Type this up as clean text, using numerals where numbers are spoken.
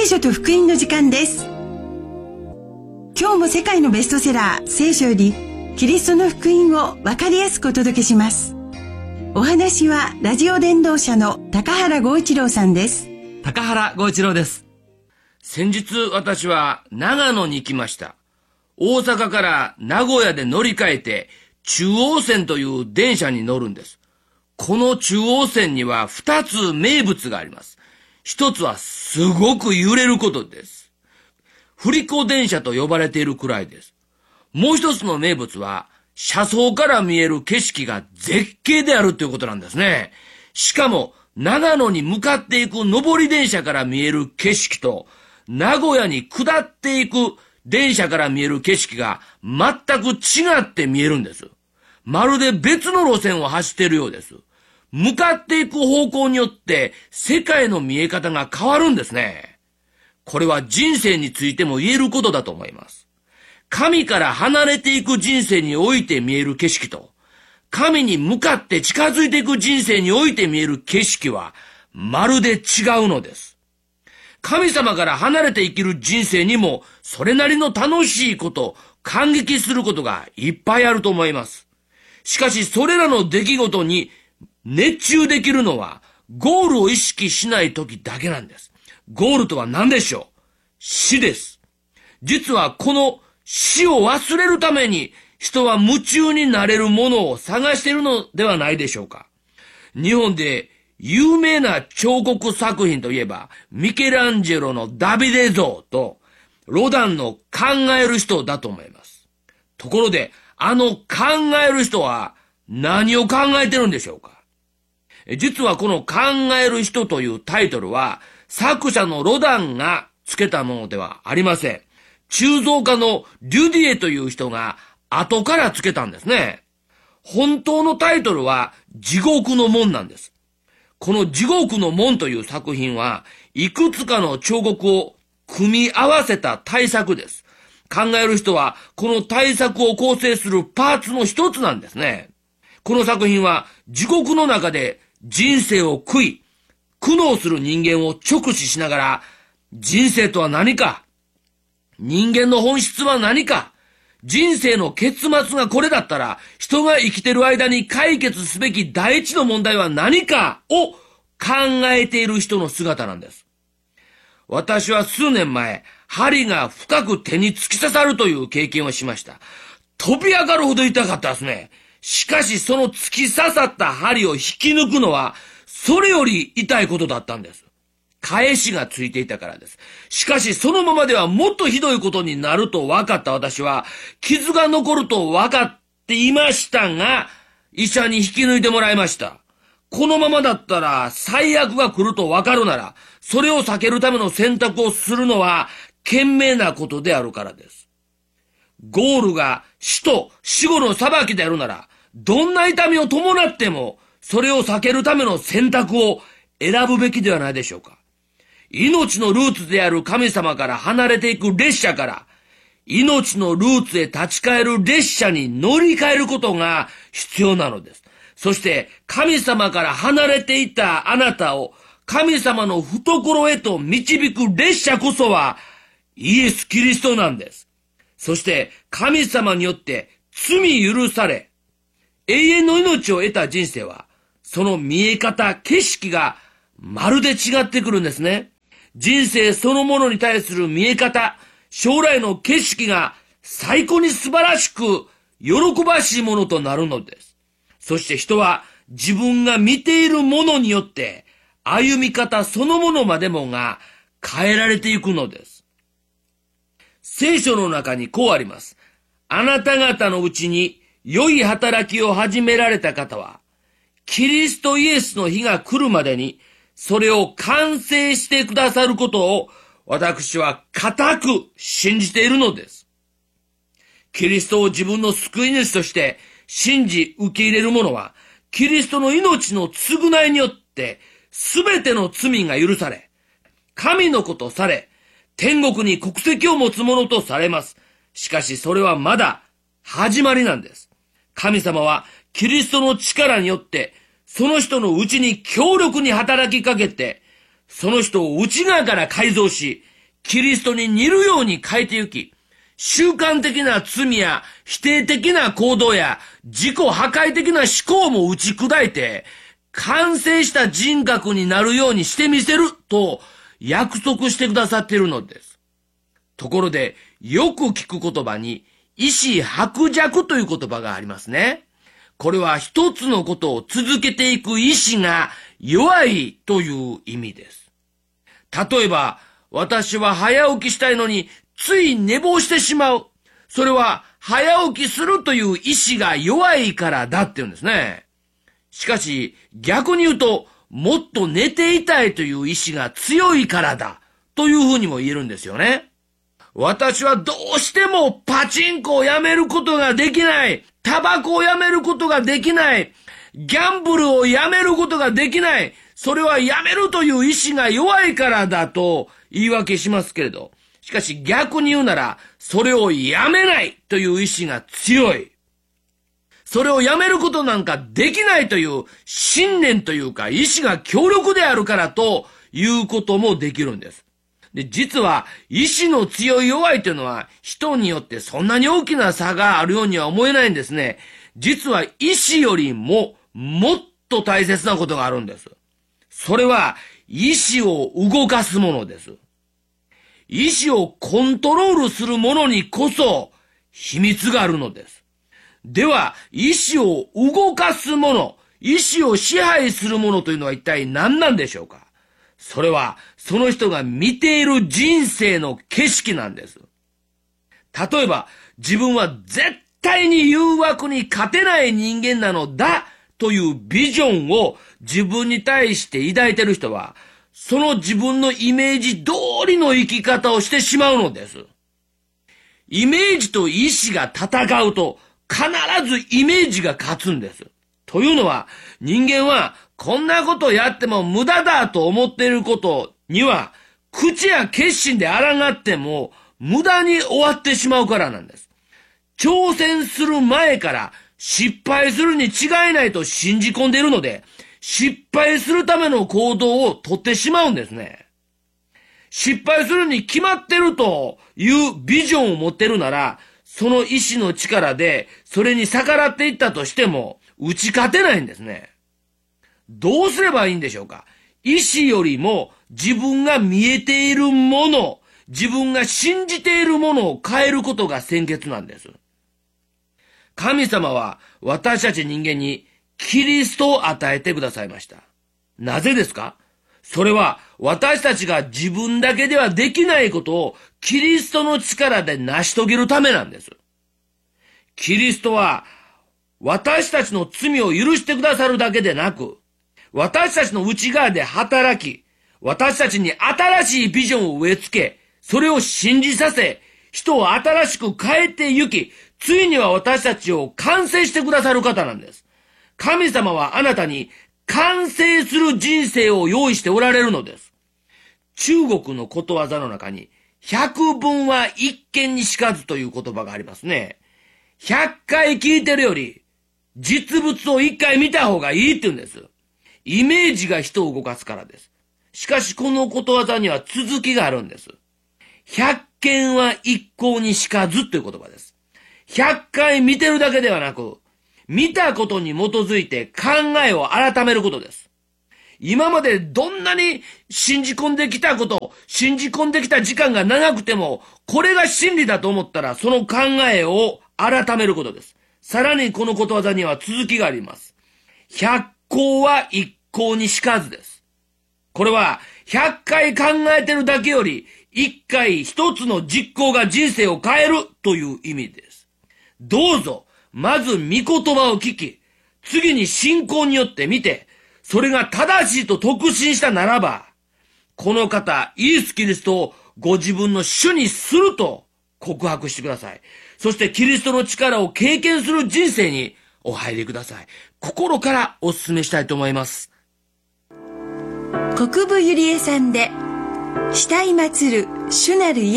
書と福音の時間です。今日も世界のベストセラー聖書よりキリストの福音を分かりやすくお届けします。お話はラジオ伝道者の高原剛一郎さんです。 高原剛一郎です。先日私は長野に行きました。大阪から名古屋で乗り換えて中央線という電車に乗るんです。この中央線には2つ名物があります。一つはすごく揺れることです。振り子電車と呼ばれているくらいです。もう一つの名物は車窓から見える景色が絶景であるということなんですね。しかも長野に向かっていく上り電車から見える景色と名古屋に下っていく電車から見える景色が全く違って見えるんです。まるで別の路線を走っているようです。向かっていく方向によって世界の見え方が変わるんですね。これは人生についても言えることだと思います。神から離れていく人生において見える景色と、神に向かって近づいていく人生において見える景色はまるで違うのです。神様から離れて生きる人生にもそれなりの楽しいこと、感激することがいっぱいあると思います。しかしそれらの出来事に熱中できるのはゴールを意識しない時だけなんです。ゴールとは何でしょう？死です。実はこの死を忘れるために人は夢中になれるものを探しているのではないでしょうか。日本で有名な彫刻作品といえばミケランジェロのダビデ像とロダンの考える人だと思います。ところで考える人は何を考えてるんでしょうか。実はこの考える人というタイトルは作者のロダンがつけたものではありません。鋳造家のリュディエという人が後からつけたんですね。本当のタイトルは地獄の門なんです。この地獄の門という作品はいくつかの彫刻を組み合わせた大作です。考える人はこの大作を構成するパーツの一つなんですね。この作品は地獄の中で人生を苦悩する人間を直視しながら、人生とは何か、人間の本質は何か、人生の結末がこれだったら、人が生きてる間に解決すべき第一の問題は何かを考えている人の姿なんです。私は数年前、針が深く手に突き刺さるという経験をしました。飛び上がるほど痛かったですね。しかしその突き刺さった針を引き抜くのは、それより痛いことだったんです。返しがついていたからです。しかしそのままではもっとひどいことになると分かった私は、傷が残ると分かっていましたが、医者に引き抜いてもらいました。このままだったら最悪が来ると分かるなら、それを避けるための選択をするのは賢明なことであるからです。ゴールが死と死後の裁きであるなら、どんな痛みを伴っても、それを避けるための選択を選ぶべきではないでしょうか。命のルーツである神様から離れていく列車から、命のルーツへ立ち返る列車に乗り換えることが必要なのです。そして神様から離れていたあなたを神様の懐へと導く列車こそはイエス・キリストなんです。そして神様によって罪許され、永遠の命を得た人生は、その見え方、景色がまるで違ってくるんですね。人生そのものに対する見え方、将来の景色が最高に素晴らしく喜ばしいものとなるのです。そして人は自分が見ているものによって歩み方そのものまでもが変えられていくのです。聖書の中にこうあります。あなた方のうちに良い働きを始められた方は、キリストイエスの日が来るまでに、それを完成してくださることを、私は固く信じているのです。キリストを自分の救い主として信じ受け入れる者は、キリストの命の償いによって、すべての罪が許され、神の子とされ、天国に国籍を持つ者とされます。しかしそれはまだ始まりなんです。神様はキリストの力によって、その人のうちに強力に働きかけて、その人を内側から改造し、 キリストに似るように変えてゆき、習慣的な罪や否定的な行動や自己破壊的な思考も打ち砕いて、完成した人格になるようにしてみせると約束してくださっているのです。ところで、よく聞く言葉に、意志薄弱という言葉がありますね。これは一つのことを続けていく意志が弱いという意味です。例えば、私は早起きしたいのについ寝坊してしまう。それは早起きするという意志が弱いからだって言うんですね。しかし逆に言うと、もっと寝ていたいという意志が強いからだというふうにも言えるんですよね。私はどうしてもパチンコをやめることができない。タバコをやめることができない。ギャンブルをやめることができない。それはやめるという意志が弱いからだと言い訳しますけれど、しかし逆に言うなら、それをやめないという意志が強い。それをやめることなんかできないという信念というか意志が強力であるからということもできるんです。で、実は意志の強い弱いというのは人によってそんなに大きな差があるようには思えないんですね。実は意志よりももっと大切なことがあるんです。それは意志を動かすものです。意志をコントロールするものにこそ秘密があるのです。では、意志を動かすもの、意志を支配するものというのは一体何なんでしょうか？それは、その人が見ている人生の景色なんです。例えば、自分は絶対に誘惑に勝てない人間なのだというビジョンを自分に対して抱いている人は、その自分のイメージ通りの生き方をしてしまうのです。イメージと意志が戦うと、必ずイメージが勝つんです。というのは、人間はこんなことをやっても無駄だと思っていることには、口や決心で抗っても無駄に終わってしまうからなんです。挑戦する前から失敗するに違いないと信じ込んでいるので、失敗するための行動をとってしまうんですね。失敗するに決まってるというビジョンを持ってるなら、その意志の力でそれに逆らっていったとしても打ち勝てないんですね。どうすればいいんでしょうか？意志よりも自分が見えているもの、自分が信じているものを変えることが先決なんです。神様は私たち人間にキリストを与えてくださいました。なぜですか？それは私たちが自分だけではできないことをキリストの力で成し遂げるためなんです。キリストは私たちの罪を許してくださるだけでなく、私たちの内側で働き、私たちに新しいビジョンを植え付け、それを信じさせ、人を新しく変えてゆき、ついには私たちを完成してくださる方なんです。神様はあなたに完成する人生を用意しておられるのです。中国のことわざの中に、百聞は一見にしかずという言葉がありますね。100回聞いてるより、実物を1回見た方がいいって言うんです。イメージが人を動かすからです。しかしこのことわざには続きがあるんです。100見は一向にしかずという言葉です。100回見てるだけではなく、見たことに基づいて考えを改めることです。今までどんなに信じ込んできたこと、信じ込んできた時間が長くても、これが真理だと思ったらその考えを改めることです。さらにこのことわざには続きがあります。100行は一向にしかずです。これは100回考えてるだけより1回一つの実行が人生を変えるという意味です。どうぞ、まず御言葉を聞き、次に信仰によって見て、それが正しいと確信したならば、この方、イエス・キリストをご自分の主にすると告白してください。そしてキリストの力を経験する人生にお入りください。心からお勧めしたいと思います。 国分ゆりえさんで、慕い祭る主なるイエス